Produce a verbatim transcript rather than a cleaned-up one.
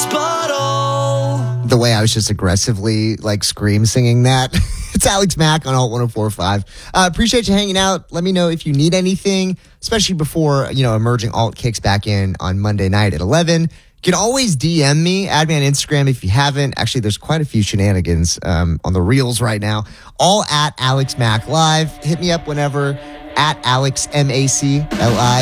The way I was just aggressively like scream singing that. It's Alex Mack on Alt one oh four point five. Uh, appreciate you hanging out. Let me know if you need anything, especially before, you know, Emerging Alt kicks back in on Monday night at eleven. You can always D M me, add me on Instagram if you haven't. Actually, there's quite a few shenanigans um, on the reels right now. All at Alex Mack Live. Hit me up whenever at Alex M A C L I